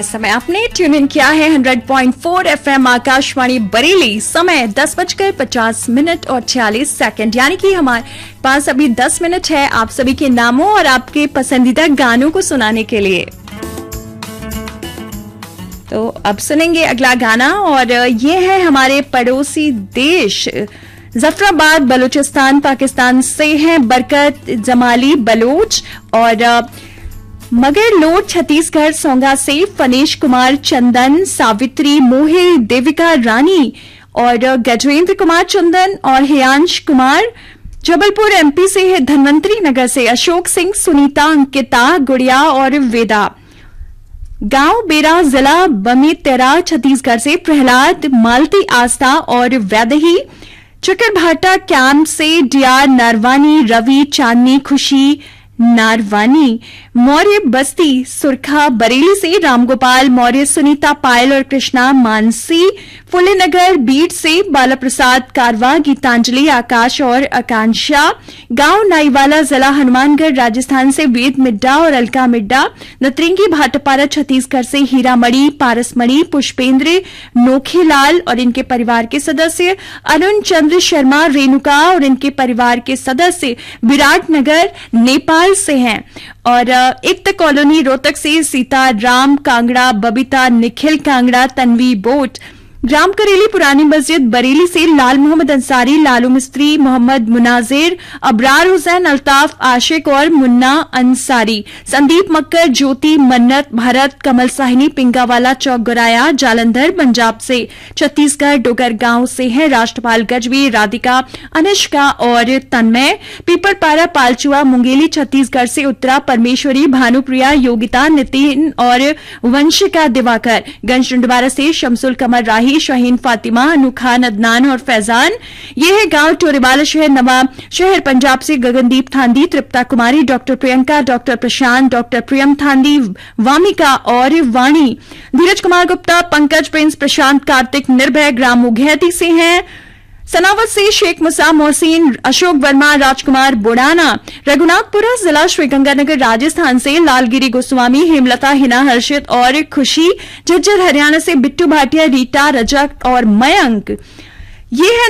इस समय आपने ट्यून इन किया है 100.4 FM आकाशवाणी बरेली। समय 10:50 और 46 सेकंड, यानी कि हमारे पास अभी 10 मिनट है आप सभी के नामों और आपके पसंदीदा गानों को सुनाने के लिए। तो अब सुनेंगे अगला गाना और ये है हमारे पड़ोसी देश जफराबाद बलूचिस्तान पाकिस्तान से हैं बरकत जमाली बलोच और मगर लोड छत्तीसगढ़ सोंगा से फनेश कुमार चंदन सावित्री मोहिल देविका रानी और गजेंद्र कुमार चंदन और हेयांश कुमार जबलपुर एमपी से है धनवंतरी नगर से अशोक सिंह सुनीता अंकिता गुड़िया और वेदा गांव बेरा जिला बमीतेरा छत्तीसगढ़ से प्रहलाद मालती आस्था और वैदही चकरभाटा कैंप से डीआर नारवानी रवि चांदनी खुशी नारवानी मौर्य बस्ती सुरखा बरेली से रामगोपाल मौर्य सुनीता पायल और कृष्णा मानसी फुलेनगर बीट से बाला प्रसाद कारवा गीतांजलि आकाश और आकांक्षा गांव नाईवाला जिला हनुमानगढ़ राजस्थान से वेद मिड्डा और अलका मिड्डा नतरिंगी भाटपारा छत्तीसगढ़ से हीरामणि पारसमणि पुष्पेंद्र नोखेलाल और इनके परिवार के सदस्य अरुण चंद्र शर्मा रेणुका और इनके परिवार के सदस्य विराटनगर नेपाल से हैं और एकता कॉलोनी रोहतक से सीता राम कांगड़ा बबीता निखिल कांगड़ा तन्वी बोट ग्राम करेली पुरानी मस्जिद बरेली से लाल मोहम्मद अंसारी लालू मिस्त्री मोहम्मद मुनाजिर अबरार हुसैन अल्ताफ आशिक और मुन्ना अंसारी संदीप मक्कर ज्योति मन्नत भरत कमल साहिनी पिंगावाला चौक गुराया जालंधर पंजाब से छत्तीसगढ़ डोगर गांव से है राष्ट्रपाल गजवी राधिका अनुष्का और तन्मय पीपरपारा पालचुआ मुंगेली छत्तीसगढ़ से उत्तरा परमेश्वरी भानुप्रिया योगिता नितिन और वंशिका दिवाकर गंजडुंडवारा से शमसुल कमर राही शाहीन फातिमा अनु खान अदनान और फैजान। ये है गांव टोरेवाला शहर नवा शहर पंजाब से गगनदीप थांदी तृप्ता कुमारी डॉक्टर प्रियंका डॉक्टर प्रशांत डॉक्टर प्रियम थांदी वामिका और वाणी धीरज कुमार गुप्ता पंकज प्रिंस प्रशांत कार्तिक निर्भय ग्राम मुघैती से हैं सनावत से शेख मुसा मोहसिन अशोक वर्मा राजकुमार बुड़ाना रघुनाथपुरा जिला श्रीगंगानगर राजस्थान से लालगिरी गोस्वामी हेमलता हिना हर्षित और खुशी झज्जर हरियाणा से बिट्टू भाटिया रीटा रजक और मयंक। ये है